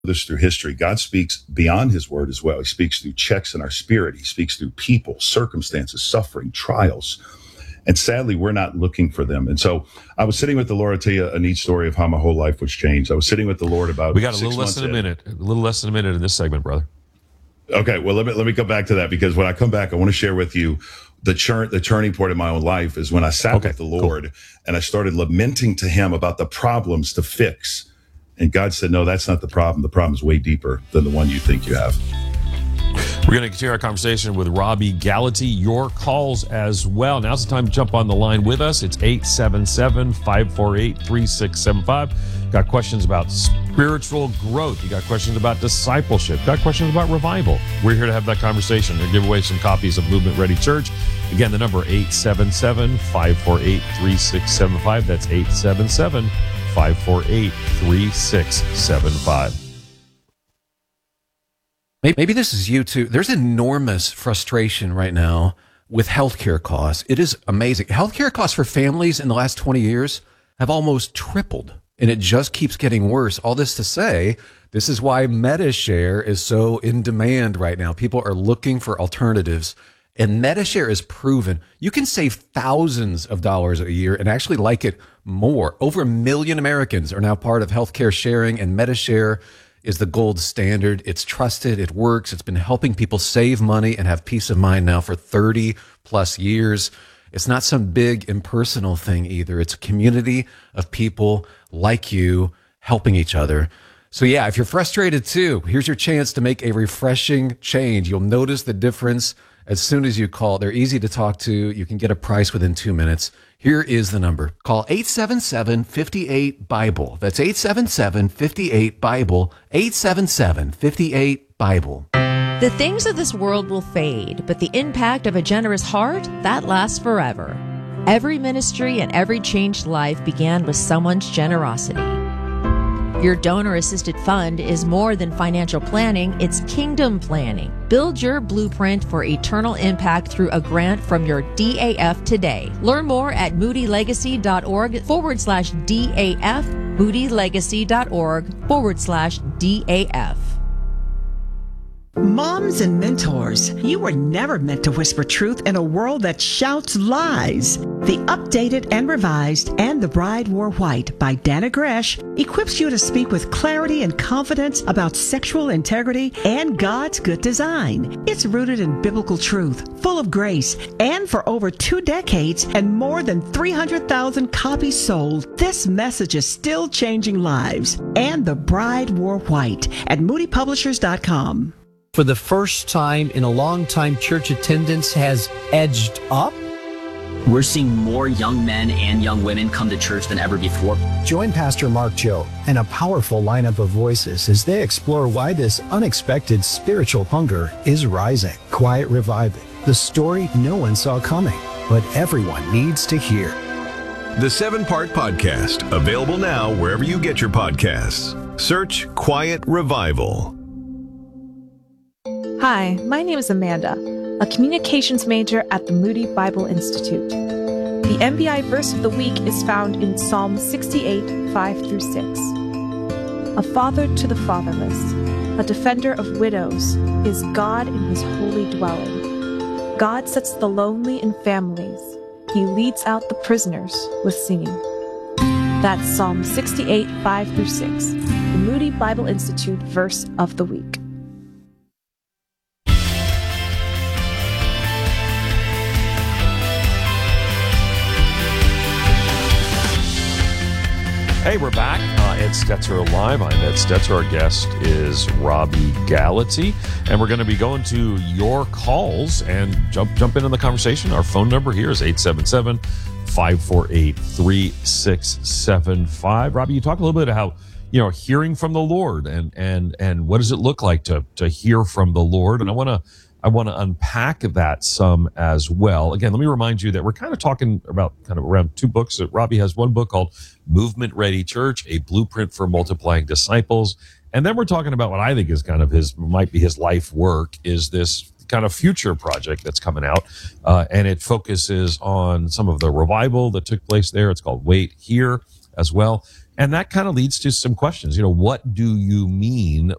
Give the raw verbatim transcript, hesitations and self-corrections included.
this through history. God speaks beyond his word as well. He speaks through checks in our spirit. He speaks through people, circumstances, suffering, trials. And sadly, we're not looking for them. And so I was sitting with the Lord. I'll tell you a neat story of how my whole life was changed. I was sitting with the Lord about We got a six little less than a in. minute. A little less than a minute in this segment, brother. Okay, well, let me let me come back to that, because when I come back, I want to share with you the churn, the turning point in my own life is when I sat Okay, with the Lord cool. and I started lamenting to him about the problems to fix. And God said, no, that's not the problem. The problem is way deeper than the one you think you have. We're going to continue our conversation with Robbie Gallaty. Your calls as well. Now's the time to jump on the line with us. It's eight seven seven, five four eight, three six seven five. Got questions about spiritual growth. You got questions about discipleship. Got questions about revival. We're here to have that conversation and give away some copies of Movement Ready Church. Again, the number eight seven seven, five four eight, three six seven five. That's eight seven seven, five four eight, three six seven five. Maybe this is you too. There's enormous frustration right now with healthcare costs. It is amazing. Healthcare costs for families in the last twenty years have almost tripled, and it just keeps getting worse. All this to say, this is why MediShare is so in demand right now. People are looking for alternatives, and MediShare is proven. You can save thousands of dollars a year and actually like it more. Over a million Americans are now part of healthcare sharing, and MediShare is the gold standard. It's trusted. It works. It's been helping people save money and have peace of mind now for thirty plus years. It's not some big impersonal thing either. It's a community of people like you helping each other. So yeah, if you're frustrated too, here's your chance to make a refreshing change. You'll notice the difference as soon as you call. They're easy to talk to. You can get a price within two minutes. Here is the number. Call eight seven seven, five eight, BIBLE. That's eight seven seven, five eight, BIBLE. eight seven seven, five eight, BIBLE. The things of this world will fade, but the impact of a generous heart, that lasts forever. Every ministry and every changed life began with someone's generosity. Your donor-assisted fund is more than financial planning, it's kingdom planning. Build your blueprint for eternal impact through a grant from your D A F today. Learn more at moodylegacy.org forward slash DAF, moodylegacy.org forward slash DAF. Moms and mentors, you were never meant to whisper truth in a world that shouts lies. The Updated and Revised and The Bride Wore White by Dana Gresh equips you to speak with clarity and confidence about sexual integrity and God's good design. It's rooted in biblical truth, full of grace, and for over two decades and more than three hundred thousand copies sold, this message is still changing lives. And The Bride Wore White at moody publishers dot com. For the first time in a long time, church attendance has edged up. We're seeing more young men and young women come to church than ever before. Join Pastor Mark Joe and a powerful lineup of voices as they explore why this unexpected spiritual hunger is rising. Quiet Reviving, the story no one saw coming, but everyone needs to hear. The seven-part podcast, available now wherever you get your podcasts. Search Quiet Revival. Hi, my name is Amanda, a communications major at the Moody Bible Institute. The M B I verse of the week is found in Psalm sixty-eight, five through six. A father to the fatherless, a defender of widows, is God in his holy dwelling. God sets the lonely in families. He leads out the prisoners with singing. That's Psalm sixty-eight, five through six, the Moody Bible Institute verse of the week. Hey, we're back. Uh, Ed Stetzer Live. I'm Ed Stetzer. Our guest is Robbie Gallaty. And we're going to be going to your calls and jump jump into the conversation. Our phone number here is eight seven seven, five four eight, three six seven five. Robbie, you talk a little bit about how, you know, hearing from the Lord and and and what does it look like to to hear from the Lord? And I want to I want to unpack that some as well. Again, let me remind you that we're kind of talking about kind of around two books. Robbie has one book called Movement Ready Church, A Blueprint for Multiplying Disciples. And then we're talking about what I think is kind of his, might be his life work, is this kind of future project that's coming out. Uh, and it focuses on some of the revival that took place there. It's called Wait Here as well. And that kind of leads to some questions. You know, what do you mean